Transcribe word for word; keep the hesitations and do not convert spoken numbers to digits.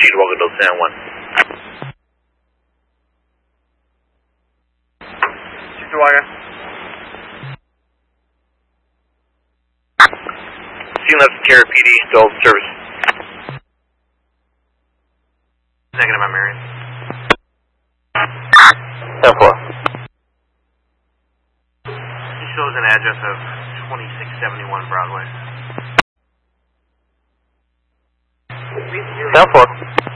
proceed, welcome to San Juan. Chihuahua. Scene left Carrot P D, still in service. Negative, I'm Marion. ten four. He shows an address of twenty-six seventy-one Broadway. ten four.